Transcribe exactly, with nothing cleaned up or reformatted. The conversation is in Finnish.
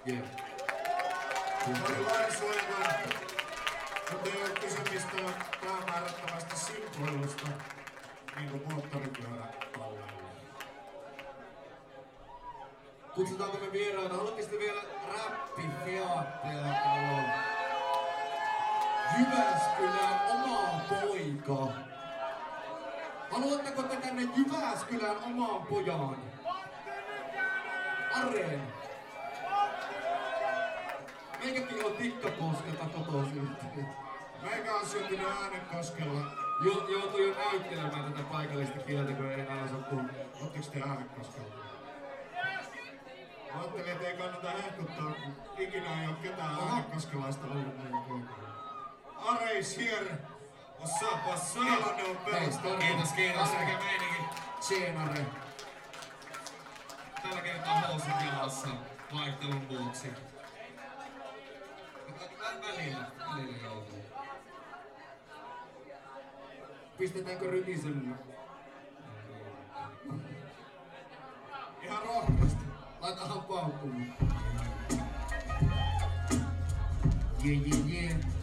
Yeah. Se oli lainsuojelma, mutta ei ole kysymistä päämäärättömästä simpuilusta, niin kuin moottoripyöräpalloilla. Kutsutaanko me vieraita? Haluatteko vielä räppifeatteja? Jyväskylän oma poika. Haluatteko te tänne Jyväskylän omaan pojaan? Areen. Meikäkin on Tikkakoskelta kotoisin. Meikä on syntynyt Äänekoskella. Jo, joutuu jo näyttelemään tätä paikallista kieltä, kun ei enää osaa puhua. Ootteko te Äänekoskella? Mä ajattelin, että ei kannata hehkuttaa, kun ikinä ei oo ketään äänekoskelaista ollut meidän poikana. Are is here! What's up, what's up? Tilanne on perustunut. Kiitos, kiitos. Mikä meininki? Tjenare. Tällä kertaa housut jalassa vaihtelun vuoksi. Välillä, välillä joutuu. Pistetäänkö rytisellä? Ihan rohkeasti. Laitahan paukkuun. Jee, jee, jee.